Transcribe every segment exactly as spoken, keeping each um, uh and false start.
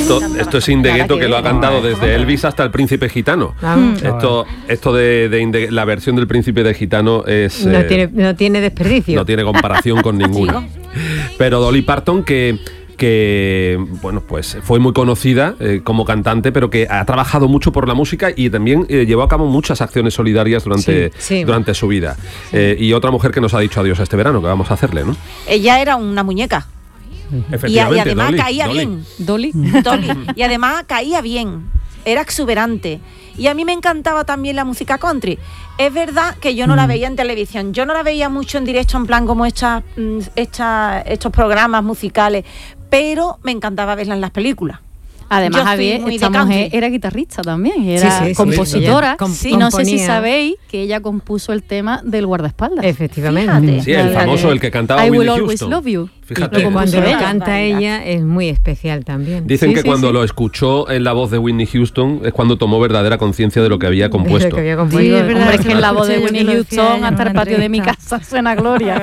Esto, esto es Indegueto, que lo ha cantado desde Elvis hasta el Príncipe Gitano. Mm. Esto, esto de, de Inde, la versión del Príncipe de Gitano es... No, eh, tiene, no tiene desperdicio. No tiene comparación con ninguna. Pero Dolly Parton, que... que bueno, pues fue muy conocida eh, como cantante, pero que ha trabajado mucho por la música y también eh, llevó a cabo muchas acciones solidarias durante, sí, sí. durante su vida. Sí. Eh, y otra mujer que nos ha dicho adiós este verano, que vamos a hacerle, ¿no? Ella era una muñeca. Y, y además Dolly, caía Dolly. bien. Dolly. Dolly. Y además caía bien. Era exuberante. Y a mí me encantaba también la música country. Es verdad que yo no la veía en televisión, yo no la veía mucho en directo, en plan como estas, esta, estos programas musicales, pero me encantaba verla en las películas. Además, Javier, esta mujer era guitarrista también, era sí, sí, compositora. Sí, y no sé si sabéis que ella compuso el tema del guardaespaldas. Efectivamente. Fíjate. Sí, el famoso, el que cantaba I Whitney Will Always Houston. Love You. Fíjate. Lo cuando lo canta ella es muy especial también. Dicen sí, que sí, cuando sí. lo escuchó en la voz de Whitney Houston es cuando tomó verdadera conciencia de lo que había compuesto. Que había compuesto. Sí, es verdad, hombre, es que en la voz de Whitney Houston hasta el patio de mi casa suena gloria.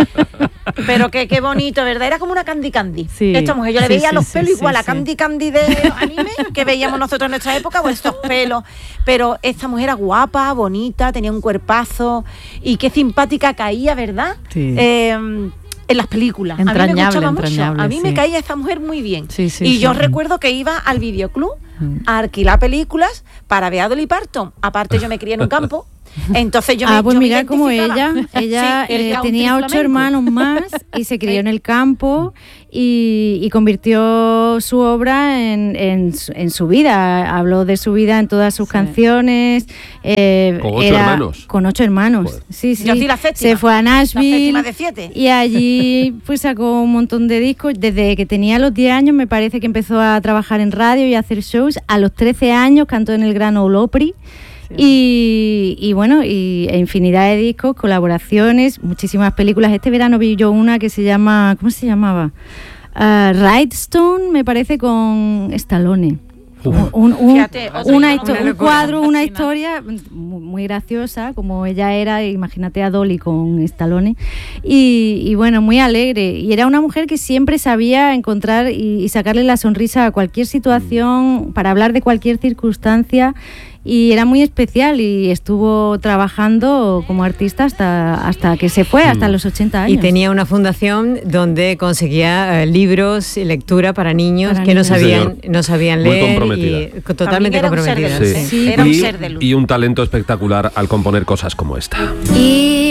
Pero que qué bonito, ¿verdad? Era como una Candy Candy. Sí, Esta mujer, yo le sí, veía sí, los sí, pelos sí, igual sí, a Candy Candy de anime que veíamos nosotros en nuestra época, o estos pelos. Pero esta mujer era guapa, bonita, tenía un cuerpazo y qué simpática caía, ¿verdad? Sí. Eh, en las películas. Entrañable, a mí me gustaba entrañable, mucho. A mí sí. me caía esta mujer muy bien. Sí, sí, y sí, yo sí. recuerdo que iba al videoclub a alquilar películas para ver a Dolly Parton. Aparte yo me crié en un campo. Entonces yo ah, me, pues yo mira me como ella, ella sí, eh, tenía ocho hermanos más y se crió en el campo y, y convirtió su obra en, en, en su vida. Habló de su vida en todas sus sí. canciones. Eh, con ocho era, hermanos. Con ocho hermanos. Joder. Sí, sí. Yo sí la séptima, se fue a Nashville la de siete. Y allí pues sacó un montón de discos. Desde que tenía los diez años me parece que empezó a trabajar en radio y a hacer shows. A los trece años cantó en el Grand Ole Opry. Y, y bueno, y infinidad de discos, colaboraciones, muchísimas películas. Este verano vi yo una que se llama, ¿cómo se llamaba? Uh, Rhinestone, me parece, con Stallone. Un, un, un, Fíjate, una histo- un cuadro, una historia muy graciosa, como ella era, imagínate a Dolly con Stallone, y, y bueno, muy alegre. Y era una mujer que siempre sabía encontrar y, y sacarle la sonrisa a cualquier situación, para hablar de cualquier circunstancia. Y era muy especial y estuvo trabajando como artista hasta, hasta que se fue, hasta los ochenta años. Y tenía una fundación donde conseguía eh, libros y lectura para niños para que niños. no sabían, sí, no sabían leer. Muy comprometida. Y totalmente comprometida. Sí. Sí. Era un y, ser de luz. Y un talento espectacular al componer cosas como esta. Y